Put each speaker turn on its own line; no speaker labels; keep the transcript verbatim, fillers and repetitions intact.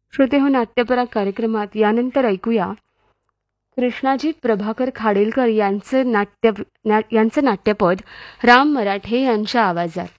श्रोते हो, नाट्यपराग कार्यक्रमात यानंतर ऐकूया कृष्णाजी प्रभाकर खाडेलकर यांचं नाट्य ना यांचं नाट्यपद राम मराठे यांच्या आवाजात.